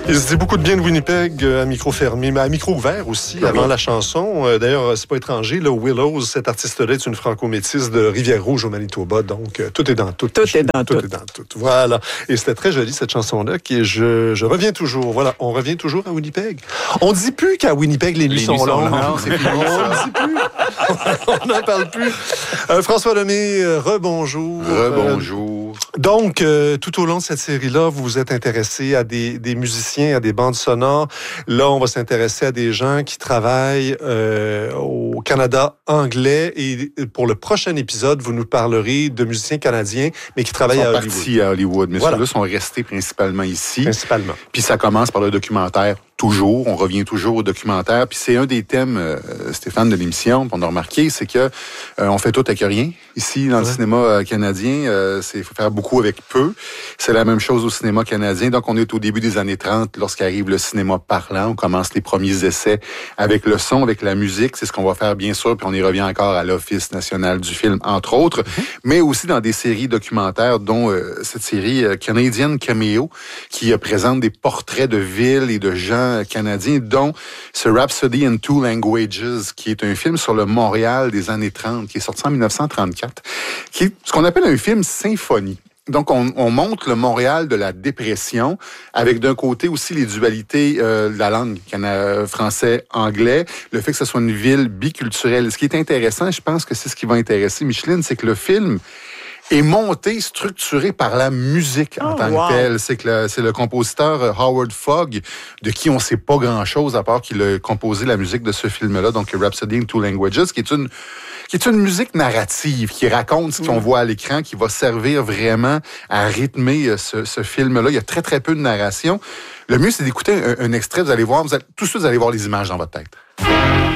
Il se dit beaucoup de bien de Winnipeg à micro fermé, mais à micro ouvert aussi, avant la chanson. D'ailleurs, c'est pas étranger, là, Willows, cet artiste-là est une franco-métisse de Rivière-Rouge au Manitoba, donc tout est dans tout. Tout est dans tout. Voilà. Et c'était très joli, cette chanson-là, qui je reviens toujours. Voilà, on revient toujours à Winnipeg. On dit plus qu'à Winnipeg, les nuits sont longues. C'est fini, on ne dit plus. On n'en parle plus. François Lemay, rebonjour. Rebonjour. Donc, tout au long de cette série-là, vous vous êtes intéressé à des musiciens, à des bandes sonores. Là, on va s'intéresser à des gens qui travaillent au Canada anglais. Et pour le prochain épisode, vous nous parlerez de musiciens canadiens, mais qui travaillent à Hollywood. Ils sont partis à Hollywood, mais ceux-là sont restés principalement ici. Principalement. Puis ça commence par le documentaire. Toujours, on revient toujours au documentaire. Puis c'est un des thèmes, Stéphane, de l'émission, qu'on a remarqué, c'est que on fait tout avec rien. Ici, dans le cinéma canadien, c'est faut faire beaucoup avec peu. C'est la même chose au cinéma canadien. Donc, on est au début des années 30, lorsqu'arrive le cinéma parlant. On commence les premiers essais avec le son, avec la musique. C'est ce qu'on va faire, bien sûr. Puis on y revient encore à l'Office national du film, entre autres. Mais aussi dans des séries documentaires, dont cette série Canadian Cameo, qui présente des portraits de villes et de gens canadiens, dont ce Rhapsody in Two Languages, qui est un film sur le Montréal des années 30, qui est sorti en 1934, qui est ce qu'on appelle un film symphonie. Donc, on montre le Montréal de la dépression, avec d'un côté aussi les dualités de la langue français-anglais, le fait que ce soit une ville biculturelle. Ce qui est intéressant, je pense que c'est ce qui va intéresser Micheline, c'est que le film est monté, structuré par la musique en tant que telle. C'est le compositeur Howard Fogg, de qui on sait pas grand-chose, à part qu'il a composé la musique de ce film-là, donc Rhapsody in Two Languages, qui est une musique narrative, qui raconte ce qu'on voit à l'écran, qui va servir vraiment à rythmer ce film-là. Il y a très, très peu de narration. Le mieux, c'est d'écouter un extrait, vous allez voir, tout de suite, vous allez voir les images dans votre tête.